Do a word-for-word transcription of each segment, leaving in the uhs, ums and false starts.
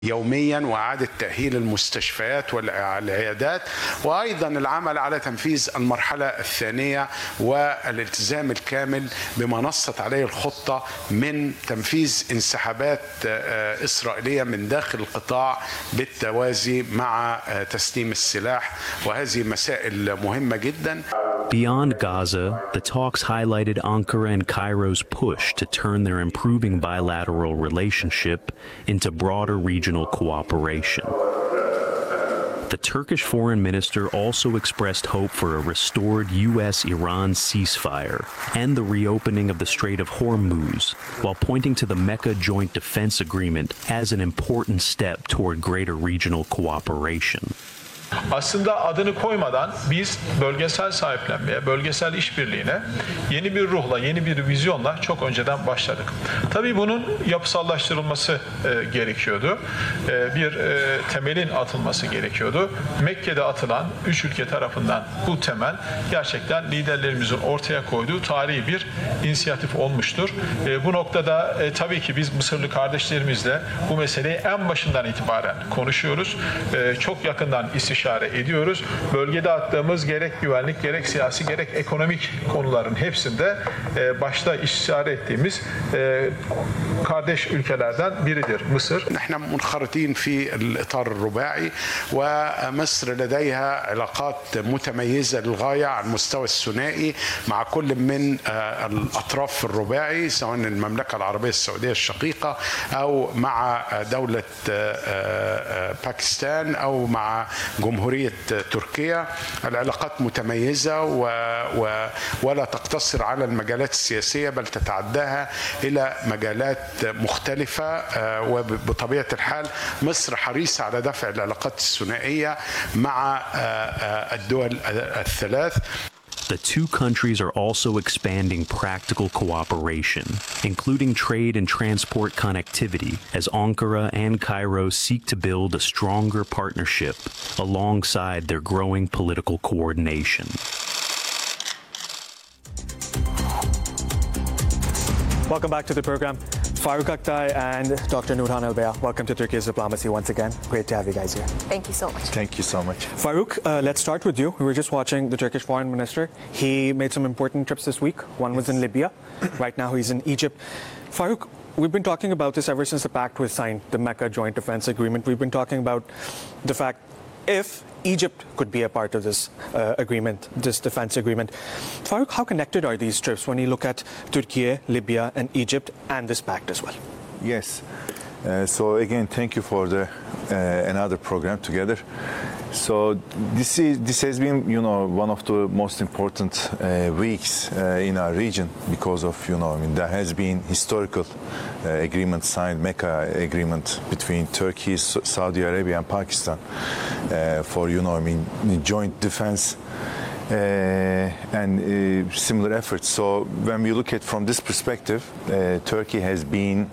يوميا وإعادة تأهيل المستشفيات والعيادات، وأيضا العمل على تنفيذ المرحلة الثانية والالتزام الكامل بما نصت عليه الخطة من تنفيذ انسحابات إسرائيلية من داخل القطاع بالتوازي مع تسليم السلاح، وهذه مسائل مهمة جدا. Beyond Gaza, the talks highlighted Ankara and Cairo's push to turn their improving bilateral relationship into broader regional cooperation. The Turkish foreign minister also expressed hope for a restored U S Iran ceasefire and the reopening of the Strait of Hormuz, while pointing to the Mecca Joint Defense Agreement as an important step toward greater regional cooperation. Aslında adını koymadan biz bölgesel sahiplenmeye, bölgesel işbirliğine yeni bir ruhla, yeni bir vizyonla çok önceden başladık. Tabii bunun yapısallaştırılması e, gerekiyordu. E, bir e, temelin atılması gerekiyordu. Mekke'de atılan üç ülke tarafından bu temel gerçekten liderlerimizin ortaya koyduğu tarihi bir inisiyatif olmuştur. E, bu noktada e, tabii ki biz Mısırlı kardeşlerimizle bu meseleyi en başından itibaren konuşuyoruz. E, çok yakından istişare ediyoruz. Bölgede attığımız gerek güvenlik, gerek siyasi, gerek ekonomik konuların hepsinde e, başta istişare ettiğimiz e, kardeş ülkelerden biridir Mısır. نحن منخرطين في الإطار الرباعي ومصر لديها علاقات متميزة للغاية على المستوى الثنائي مع كل من الأطراف الرباعي، سواء المملكة العربية السعودية الشقيقة أو مع دولة باكستان أو مع جمهورية تركيا. العلاقات متميزة و... و... ولا تقتصر على المجالات السياسية، بل تتعداها إلى مجالات مختلفة، وبطبيعة الحال مصر حريصة على دفع العلاقات الثنائية مع الدول الثلاث. The two countries are also expanding practical cooperation, including trade and transport connectivity, as Ankara and Cairo seek to build a stronger partnership alongside their growing political coordination. Welcome back to the program. Farooq Akhtar and Doctor Nurhan Al-Baya, welcome to Turkey's Diplomacy once again. Great to have you guys here. Thank you so much. Thank you so much. Farooq, uh, let's start with you. We were just watching the Turkish foreign minister. He made some important trips this week. One was in Libya. Right now he's in Egypt. Farooq, we've been talking about this ever since the pact was signed, the Mecca Joint Defense Agreement. We've been talking about the fact if Egypt could be a part of this uh, agreement, this defense agreement. Farooq, how connected are these trips when you look at Turkey, Libya, and Egypt, and this pact as well? Yes. Uh, so again, thank you for the uh, another program together. So this is this has been, you know, one of the most important uh, weeks uh, in our region because of, you know, I mean, there has been historical uh, agreement signed, Mecca agreement between Turkey, Saudi Arabia, and Pakistan uh, for, you know, I mean, joint defense. Uh, and uh, similar efforts. So when we look at from this perspective, uh, Turkey has been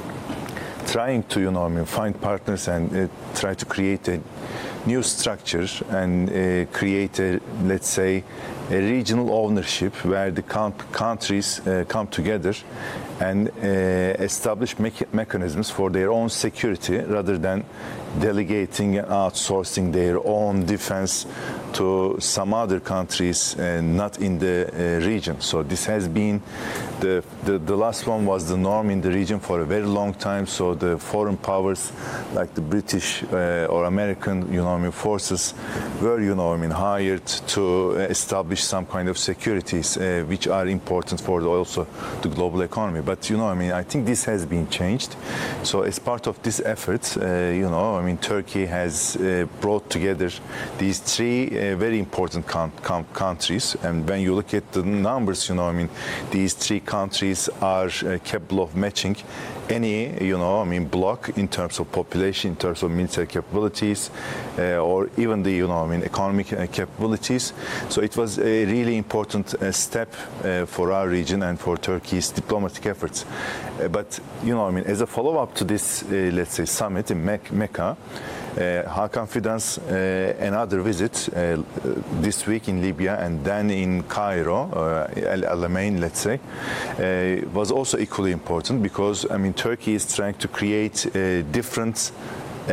trying to, you know, I mean, find partners and uh, try to create a new structure and uh, create a, let's say, a regional ownership where the countries uh, come together and uh, establish me mechanisms for their own security rather than delegating and outsourcing their own defense to some other countries uh, not in the uh, region. So this has been, the, the, the last one was the norm in the region for a very long time. So the foreign powers like the British uh, or American, you know, I mean, forces were, you know, I mean, hired to establish some kind of securities uh, which are important for the, also the global economy. But, you know, I mean, I think this has been changed. So as part of this effort, uh, you know, I mean, Turkey has uh, brought together these three uh, very important countries. And when you look at the numbers, you know, I mean, these three countries are uh, capable of matching any, you know, I mean, bloc in terms of population, in terms of military capabilities, uh, or even the, you know, I mean, economic uh, capabilities. So it was a really important uh, step uh, for our region and for Turkey's diplomatic efforts. Uh, but, you know, I mean, as a follow-up to this, uh, let's say, summit in Me Mecca, Uh, Hakan Fidan's uh, another visit uh, this week in Libya and then in Cairo, uh, El Alamein, let's say, uh, was also equally important because, I mean, Turkey is trying to create a different